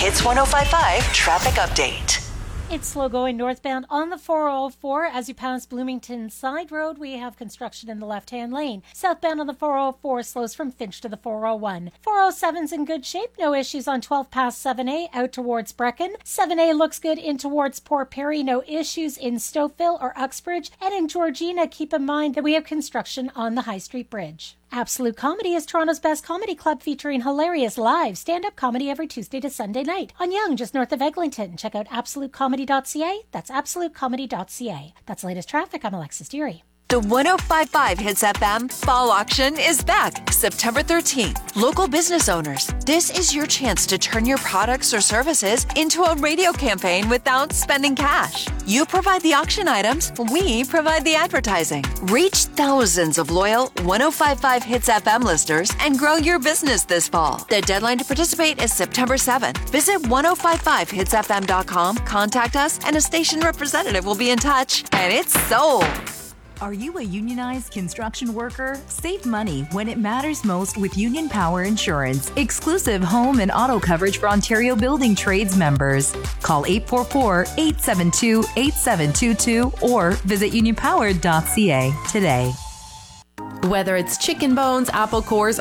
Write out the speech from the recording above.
Hits 105.5 traffic update. It's slow going northbound on the 404 as you pass Bloomington Side Road. We have construction in the left-hand lane. Southbound on the 404 slows from Finch to the 401. 407's in good shape. No issues on 12 past 7A out towards Brecon. 7A looks good in towards Port Perry. No issues in Stouffville or Uxbridge. And in Georgina, keep in mind that we have construction on the High Street Bridge. Absolute Comedy is Toronto's best comedy club featuring hilarious live stand-up comedy every Tuesday to Sunday night on Yonge, just north of Eglinton. Check out absolutecomedy.ca. That's absolutecomedy.ca. That's the latest traffic. I'm Alexis Deary. The 105.5 Hits FM Fall Auction is back September 13th. Local business owners, this is your chance to turn your products or services into a radio campaign without spending cash. You provide the auction items, we provide the advertising. Reach thousands of loyal 105.5 Hits FM listeners and grow your business this fall. The deadline to participate is September 7th. Visit 1055hitsfm.com, contact us, and a station representative will be in touch. And it's sold. Are you a unionized construction worker? Save money when it matters most with Union Power Insurance. Exclusive home and auto coverage for Ontario Building Trades members. Call 844-872-8722 or visit unionpower.ca today. Whether it's chicken bones, apple cores,